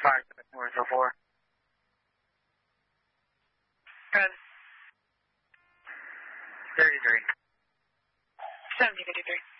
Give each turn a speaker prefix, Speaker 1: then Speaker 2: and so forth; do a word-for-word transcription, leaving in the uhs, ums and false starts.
Speaker 1: five, four, so four.
Speaker 2: Good.
Speaker 1: thirty-three.
Speaker 2: seventy fifty-three.